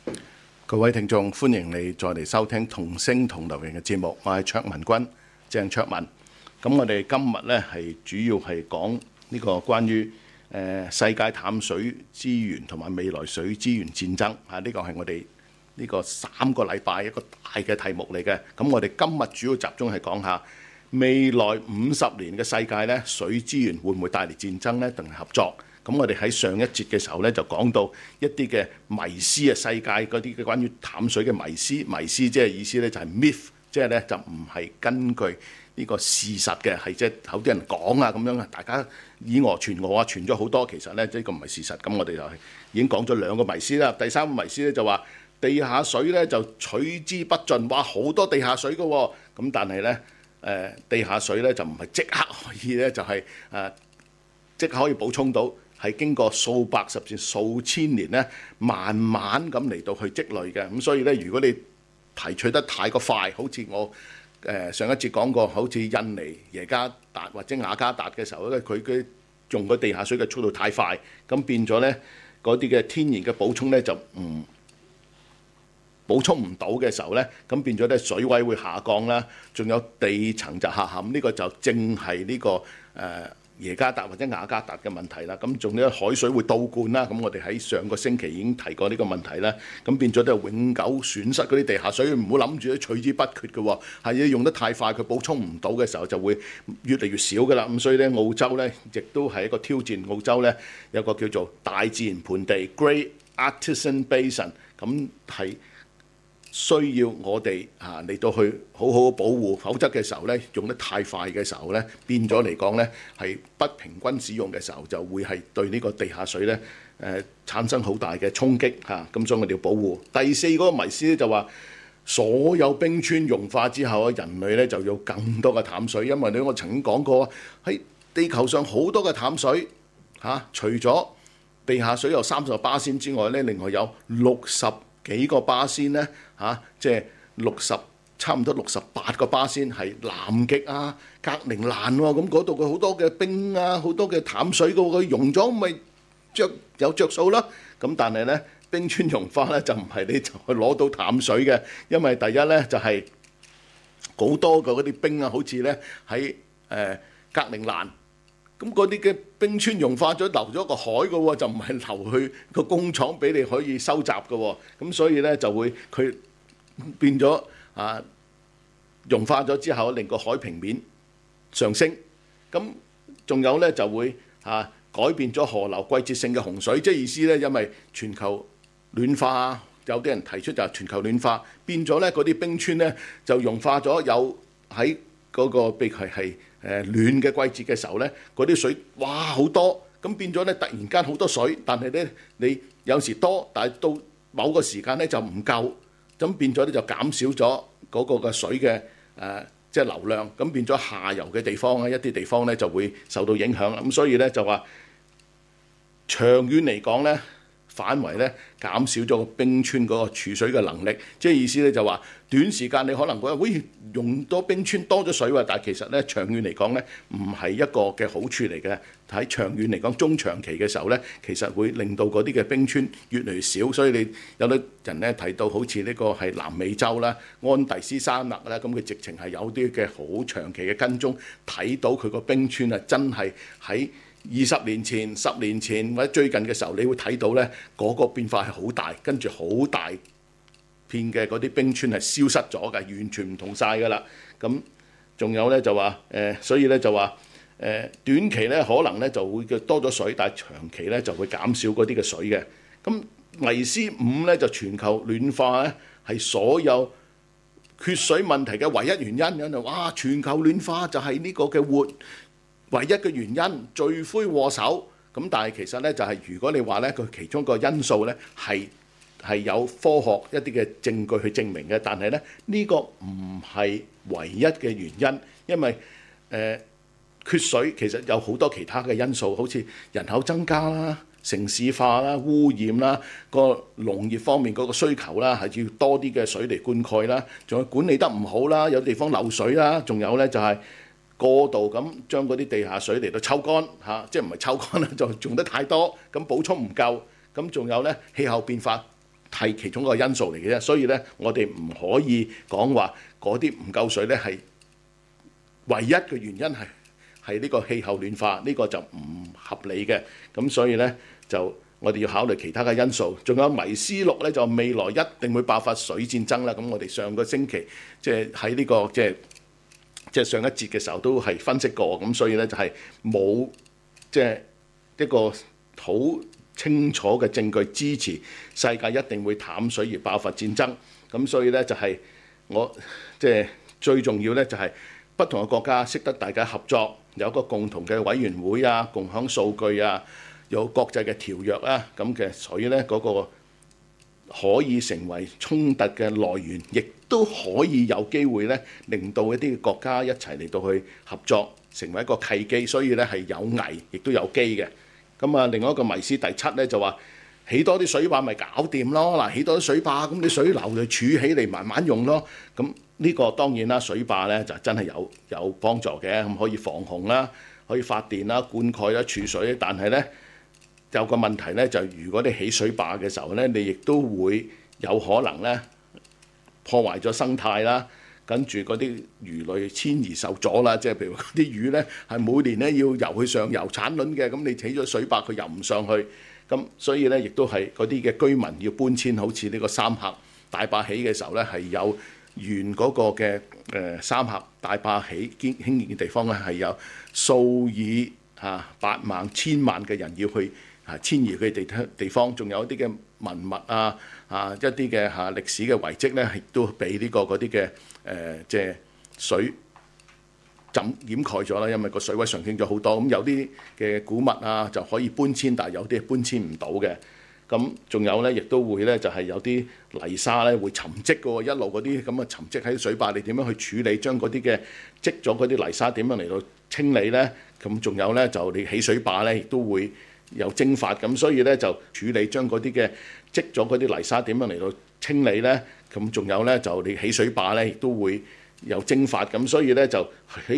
各位聽眾，歡迎你再嚟收聽同聲同流型嘅節目，我係卓文君，鄭卓文。咁我哋今日呢係主要係講呢個關於世界淡水資源同埋未來水資源戰爭啊！呢個係我哋呢個3個禮拜一個大嘅題目嚟嘅。咁我哋今日主要集中係講下未來50年嘅世界呢，水資源會唔會帶嚟戰爭呢？定係合作？咁我哋喺上一節嘅時候咧，就講到一啲嘅迷思啊，世界嗰啲嘅關於淡水嘅迷思，迷思即係意思咧就係 myth， 即係咧就唔係根據呢個事實嘅，係即係有啲人講啊咁樣啊，大家以訛傳訛啊，傳咗好多，其實咧呢個唔係事實。咁我哋就係已經講咗2個迷思啦。第3個迷思咧就話地下水咧就取之不盡，哇好多地下水㗎喎。咁但係咧地下水咧就唔係即刻可以咧就係即刻可以補充到。係經過數百甚至數千年咧，慢慢咁嚟到去積累嘅。咁所以咧，如果你提取得太過快，好似我上一節講過，好似印尼耶加達或者雅加達嘅時候咧，佢嘅用個地下水嘅速度太快，咁變咗咧嗰啲嘅天然嘅補充咧就唔補充唔到嘅時候咧，咁變咗咧水位會下降啦，仲有地層就下陷。呢個就正係呢個耶加達或者雅加達嘅問題啦，咁仲有海水會倒灌啦，咁我哋喺上個星期已經提過呢個問題啦，咁變咗都係永久損失嗰啲地下水，唔好諗住取之不缺嘅喎，係用得太快，佢補充唔到嘅時候就會越嚟越少噶啦，咁所以咧澳洲咧亦都係一個挑戰，澳洲咧有個叫做大自然盆地 Great Artesian Basin， 咁係需要我哋嚟到去好好保護，否則嘅時候咧用得太快嘅時候咧，變咗嚟講咧係不平均使用嘅時候，就會係對呢個地下水咧產生好大嘅衝擊嚇。咁所以我哋要保護。第4個迷思咧就話，所有冰川融化之後啊，人類咧就有更多嘅淡水，因為咧我曾經講過喺地球上好多嘅淡水除咗地下水有30%之外咧，另外有60幾個巴仙咧即係差唔多68個巴仙係南極啊、格陵蘭喎，咁嗰度嘅好多嘅冰啊、好多嘅淡水嘅喎，佢溶咗咪有着數咯。咁但係咧冰川融化咧就唔係你就去攞到淡水嘅，因為第一咧就係好多嘅嗰啲冰啊，好似咧喺格陵蘭。咁嗰啲嘅冰川融化咗，流咗個海嘅喎，就唔係流去個工廠俾你可以收集嘅喎。咁所以咧就會佢變咗融化咗之後，令個海平面上升。咁仲有咧就會改變咗河流季節性嘅洪水，即係意思咧，因為全球暖化，有啲人提出就係全球暖化變咗咧，嗰啲冰川咧就融化咗，有喺嗰個譬如係暖嘅季節嘅時候咧，嗰啲水哇好多，咁變咗咧突然間好多水，但係咧你有時多，但係到某個時間咧就唔夠，咁變咗咧就減少咗嗰個嘅水嘅即係流量，咁變咗下游嘅地方咧一啲地方咧就會受到影響啦。咁所以咧就話長遠嚟講咧，反為咧減少咗個冰川嗰個儲水嘅能力，即係意思咧就話短時間你可能覺得喂用多冰川多咗水喎，但係其實咧長遠嚟講咧唔係一個嘅好處嚟嘅。喺長遠嚟講，中長期嘅時候咧，其實會令到嗰啲嘅冰川越嚟越少。所以你有啲人咧睇到好似呢個係南美洲啦、安第斯山脈啦，咁佢直情係有啲嘅好長期嘅跟蹤，睇到佢個冰川啊真係喺20年前、10年前或者最近嘅時候，你會睇到咧嗰個變化係好大，跟住好大片嘅嗰啲冰川係消失咗嘅，完全唔同晒㗎啦。咁仲有咧就話所以咧就話短期咧可能咧就會多咗水，但係長期咧就會減少嗰啲嘅水嘅。咁迷思5咧就全球暖化咧係所有缺水問題嘅唯一原因。哇！全球暖化就係呢個嘅唯一嘅原因，罪魁禍首。咁但係其實咧就係如果你話咧佢其中一個因素咧係有科學一啲嘅證據去證明嘅，但係咧呢個唔係唯一嘅原因，因為缺水其實有好多其他嘅因素，好似人口增加啦、城市化啦、污染啦、個農業方面嗰個需求啦，係要多啲嘅水嚟灌溉啦，仲有管理得唔好啦，有地方漏水啦，仲有咧就係過度咁將嗰啲地下水嚟到抽乾嚇，即係唔係抽乾啦，就用得太多，咁補充唔夠，咁仲有咧氣候變化係其中一個因素嚟嘅啫。所以咧，我哋唔可以講話嗰啲唔夠水咧係唯一嘅原因係呢個氣候暖化，呢個就唔合理嘅。咁所以咧就我哋要考慮其他嘅因素。仲有迷思錄咧，就未來一定會爆發水戰爭啦。咁我哋上個星期即係喺呢個即係上一節嘅時候都係分析過。咁所以咧就係冇即係一個好清楚嘅證據支持世界一定會淡水而爆發戰爭。咁所以咧就係我即係最重要咧就係不同嘅國家識得大家合作，有一個共同嘅委員會啊，共享數據啊，有國際嘅條約啊，咁嘅，所以咧嗰個可以成為衝突嘅來源，亦都可以有機會咧令到一啲國家一齊嚟到去合作，成為一個契機。所以咧係有危亦都有機嘅。咁啊，另外一個迷思第7咧就話起多啲水壩咪搞掂咯。嗱，起多啲水壩，咁你水流就儲起嚟慢慢用咯。咁呢個當然啦，水壩咧就真係有幫助嘅，咁可以防洪啦，可以發電啦、灌溉啦、儲水。但係咧有個問題咧，就如果你起水壩嘅時候咧，你亦都會有可能咧破壞咗生態啦，跟住嗰啲魚類遷移受阻啦。即係譬如嗰啲魚咧係每年咧要游去上游產卵嘅，咁你起咗水壩佢游唔上去，咁所以咧亦都係嗰啲嘅居民要搬遷。好似呢個三峽大壩起嘅時候咧，係有原嗰個嘅三峽大壩起興建嘅地方咧，係有數以百萬、千萬嘅人要去遷移佢哋地方，仲有一啲嘅文物一啲嘅歷史嘅遺跡咧，亦都俾呢個嗰啲嘅即係水掩蓋咗啦。因為個水位上升咗好多，咁有啲嘅古物就可以搬遷，但係有啲係搬遷唔到嘅。咁仲有咧，亦都會咧就係有啲泥沙咧會沉積嘅喎，一路嗰啲咁啊沉積喺水壩，你點樣去處理？將嗰啲嘅積咗嗰啲泥沙點樣嚟到清理咧？咁仲有咧就你起水壩咧，亦都會有蒸發。咁所以咧就處理將嗰啲嘅積咗嗰啲泥沙點樣嚟到清理咧？咁仲有咧就你起水壩咧，亦都會有蒸發。咁所以咧就起